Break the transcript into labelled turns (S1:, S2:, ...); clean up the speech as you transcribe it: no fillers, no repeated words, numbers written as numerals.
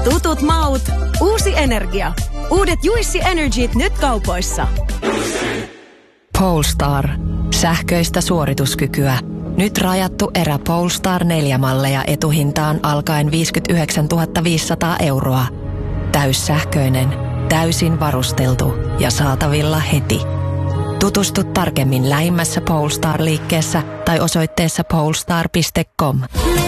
S1: Tutut maut, uusi energia. Uudet Juicy Energyt nyt kaupoissa.
S2: Polestar. Sähköistä suorituskykyä. Nyt rajattu erä Polestar 4-malleja etuhintaan alkaen 59 500 €. Täyssähköinen, täysin varusteltu ja saatavilla heti. Tutustu tarkemmin lähimmässä Polestar-liikkeessä tai osoitteessa polestar.com.